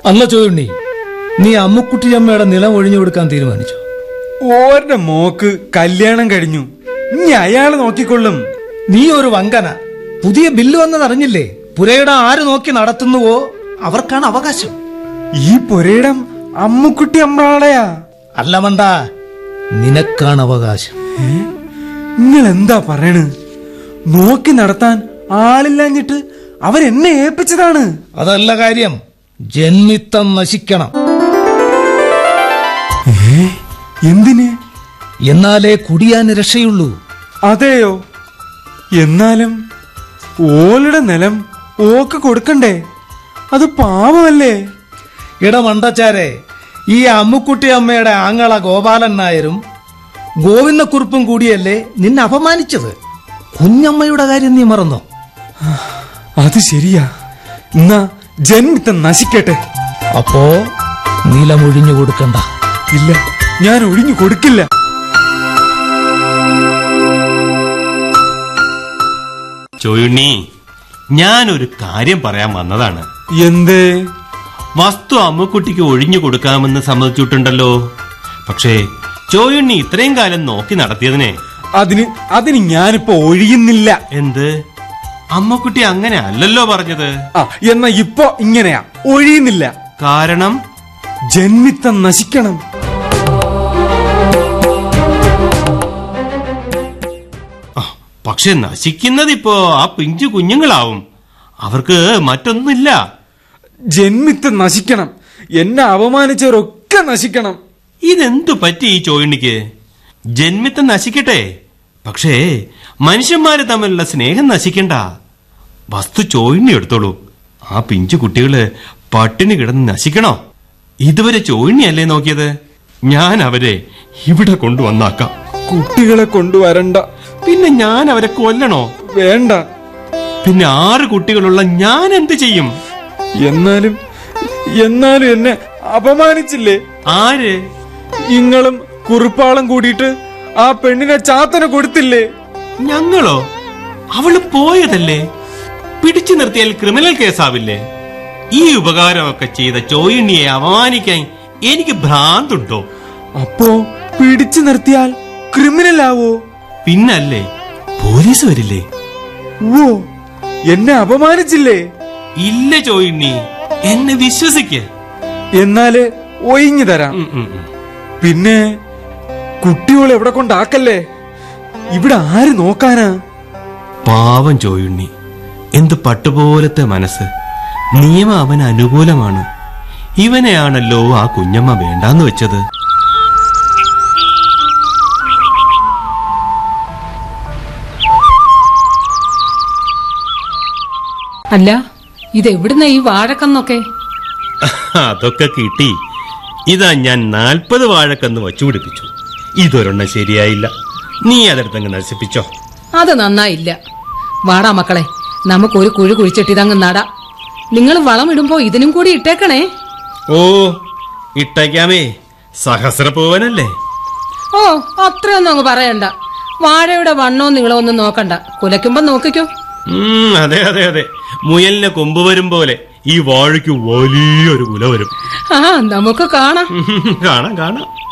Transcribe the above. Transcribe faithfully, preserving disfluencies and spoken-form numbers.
അല്ല ചോദിണ്ണി, നീ അമ്മുക്കുട്ടിയമ്മയുടെ നിലം ഒഴിഞ്ഞു കൊടുക്കാൻ തീരുമാനിച്ചു? ഓരുടെ മോക്ക് കല്യാണം കഴിഞ്ഞു, ഇനി അയാള് നോക്കിക്കൊള്ളും. നീ ഒരു വങ്കന. പുതിയ ബില്ല് വന്നതറിഞ്ഞില്ലേ? പുരയിടം ആര് നോക്കി നടത്തുന്നുവോ അവർക്കാണ് അവകാശം. ഈ പുരയിടം അമ്മുക്കുട്ടി അമ്മാളയാ. അല്ല മണ്ട, നിനക്കാണ് അവകാശം. നിങ്ങൾ എന്താ പറയണ്? നോക്കി നടത്താൻ ആളില്ലാഞ്ഞിട്ട് അവരെന്നെ ഏൽപ്പിച്ചതാണ്. അതല്ല കാര്യം, ജന്മിത്തം നശിക്കണം. എന്തിന്? എന്നാലേ കുടിയാൻ രക്ഷയുള്ളൂ. അതെയോ? എന്നാലും ഓളുടെ നിലം ഓക്ക് കൊടുക്കണ്ടേ? അത് പാവമല്ലേ? ഇടമണ്ടച്ചാരെ, ഈ അമ്മുക്കുട്ടി അമ്മയുടെ ആങ്ങള ഗോപാലൻ നായരും ഗോവിന്ദക്കുറുപ്പും കൂടിയല്ലേ നിന്നെ അപമാനിച്ചത്. കുഞ്ഞമ്മയുടെ കാര്യം നീ മറന്നോ? അത് ശരിയാ. എന്നാ ജന്മിത്തം നശിക്കട്ടെ. അപ്പോ നിലം ഒഴിഞ്ഞു കൊടുക്കണ്ട. ഇല്ല, ഞാൻ ഒഴിഞ്ഞു കൊടുക്കില്ല. ചോയുണ്ണി, ഞാനൊരു കാര്യം പറയാൻ വന്നതാണ്. എന്തേ? വസ്തു അമ്മുക്കുട്ടിക്ക് ഒഴിഞ്ഞു കൊടുക്കാമെന്ന് സമ്മതിച്ചിട്ടുണ്ടല്ലോ. പക്ഷേ ചോയുണ്ണി ഇത്രയും കാലം നോക്കി നടത്തിയതിനെ അതിന് അതിന് ഞാനിപ്പോ ഒഴിയുന്നില്ല. എന്ത്? അമ്മുക്കുട്ടി അങ്ങനെ അല്ലല്ലോ പറഞ്ഞത്. ആ, എന്നാ ഇപ്പൊ ഇങ്ങനെയാ, ഒഴിയുന്നില്ല. കാരണം ജന്മിത്തം നശിക്കണം. പക്ഷെ നശിക്കുന്നതിപ്പോ ആ പിഞ്ചു കുഞ്ഞുങ്ങളാവും. അവർക്ക് മറ്റൊന്നുമില്ല. ജന്മിത്തം നശിക്കണം. എന്നെ അപമാനിച്ചവരൊക്കെ നശിക്കണം. ഇതെന്തു പറ്റി ഈ ചോയുണ്ണിക്ക്? ജന്മിത്തം നശിക്കട്ടെ, പക്ഷേ മനുഷ്യന്മാര് തമ്മിലുള്ള സ്നേഹം നശിക്കണ്ട. വസ്തു ചോയുണ്ണി എടുത്തോളൂ. ആ പിഞ്ചു കുട്ടികള് പട്ടിണി കിടന്ന് നശിക്കണോ? ഇതുവരെ ചോയുണ്ണിയല്ലേ നോക്കിയത്. ഞാൻ അവരെ ഇവിടെ കൊണ്ടുവന്നാക്കാം. കുട്ടികളെ കൊണ്ടുവരണ്ട. പിന്നെ ഞാൻ അവരെ കൊല്ലണോ? വേണ്ട. പിന്നെ ആറ് കുട്ടികളുള്ള ഞാൻ എന്ത് ചെയ്യും? എന്നാലും എന്നാലും എന്നെ അപമാനിച്ചില്ലേ? ആര്? നിങ്ങളും കുറുപ്പാളം കൂടിയിട്ട് ആ പെണ്ണിനെ ചാത്തന കൊടുത്തില്ലേ? ഞങ്ങളോ? അവള് പോയതല്ലേ. പിടിച്ചു നിർത്തിയാൽ ക്രിമിനൽ കേസാവില്ലേ? ഈ ഉപകാരമൊക്കെ ചെയ്ത ചോയുണ്ണിയെ അപമാനിക്കാൻ എനിക്ക് ഭ്രാന്തുണ്ടോ? അപ്പോ പിടിച്ചു നിർത്തിയാൽ ക്രിമിനൽ ആവോ? പിന്നല്ലേ, പോലീസ് വരില്ലേ? ഓ, എന്നെ അപമാനിച്ചില്ലേ? ഇല്ല ചോയുണ്ണി, എന്നെ വിശ്വസിക്ക. എന്നാല് ഒഴിഞ്ഞു തരാം. പിന്നെ കുട്ടികളെ എവിടെ കൊണ്ടാക്കല്ലേ? ഇവിടെ ആര് നോക്കാനാ? പാവം ചോയുണ്ണി, എന്ത് പട്ടുപോലത്തെ മനസ്സ്. നിയമം അവന് അനുകൂലമാണ്. ഇവനെയാണല്ലോ ആ കുഞ്ഞമ്മ വേണ്ടാന്ന് വെച്ചത്. അല്ല, ഇതെവിടുന്ന ഈ വാഴക്കന്നൊക്കെ? അതൊക്കെ കിട്ടി. ഇതാ ഞാൻ നാൽപ്പത് വാഴക്കന്ന് വച്ചുപിടിപ്പിച്ചു. ഇതൊരെണ്ണം ശരിയായില്ല. നീ അതെടുത്തങ്ങ് നശിപ്പിച്ചോ. അത് നന്നായില്ല. വാടാ മക്കളെ, നമുക്കൊരു കുഴി കുഴിച്ചിട്ടിതങ്ങ് നടാ. നിങ്ങൾ വളമിടുമ്പോ ഇതിനും കൂടി ഇട്ടേക്കണേ. ഓ, ഇട്ടേക്കാമേ. സഹസ്രപൂവനല്ലേ? ഓ, അത്രയൊന്നും അങ്ങ് പറയണ്ട. വാഴയുടെ വണ്ണോ നിങ്ങളോ ഒന്നും നോക്കണ്ട. കുലയ്ക്കുമ്പോ നോക്കിക്കോ. ഉം അതെ അതെ അതെ, മുയലിന് കൊമ്പ് വരും പോലെ ഈ വാഴയ്ക്ക് വലിയൊരു കുല വരും. ആ, നമുക്ക് കാണാം കാണാം കാണാം.